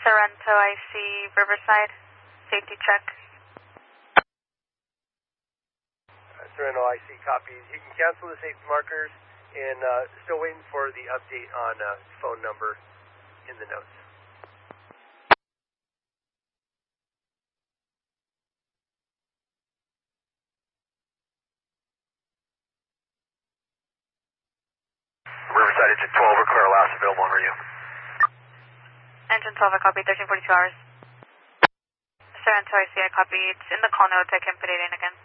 Sorrento IC Riverside, safety check. Sorrento IC copies. You can cancel the safety markers and still waiting for the update on phone number in the notes. Riverside, engine 12, clear last available on radio. Engine 12, I copy, 1342 hours. Sorrento IC, I copy. It's in the call notes, I can put it in again.